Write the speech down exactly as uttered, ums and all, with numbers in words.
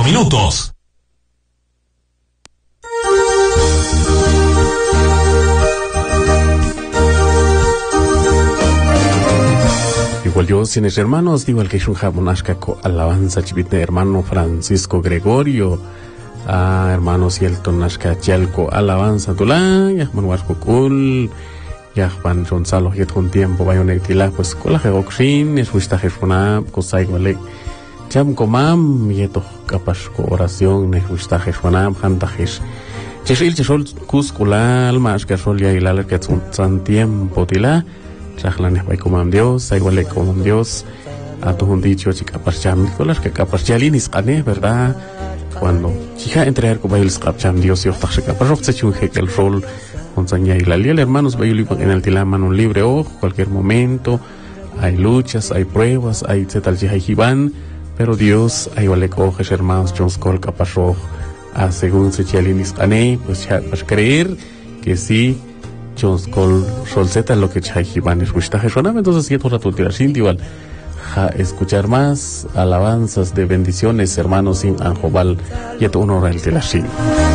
minutos. Igual yo, sin hermanos, igual que es un jamonashka co alabanza chivite hermano Francisco Gregorio, ah, hermanos y el tonashka chalco alabanza tulá, ya manuarco cool, ya van Gonzalo y un tiempo vaya un etila, pues con la jegoxin, es wista jefuna, cosa igual cham comam, y esto capaz co oración, es wista jefuna, hantajes. Cheshil cheshol cuscula, almas que sol ya ilala que son tiempo tila. Chahlan es comam Dios, igual le comam Dios, a tu un dicho chica parcham, colas que caparchalin isqane, ¿verdad? Cuando chica entregar como el scapcham Dios y otras chica, pero se chunge que el rol onzaña y la liel hermanos bayuli en el tilaman un libre ojo, cualquier momento, hay luchas, hay pruebas, hay etcétera, hay jiban, pero Dios igual le coges hermanos John Skoll caparro, a según se chalin isqane, pues ya vas creer que sí. Con solceta lo que chay jibanes gustaje sonaba, entonces si esto rato tirar sin igual ja escuchar más alabanzas de bendiciones hermanos sin anjobal y esto honor el tirar sin.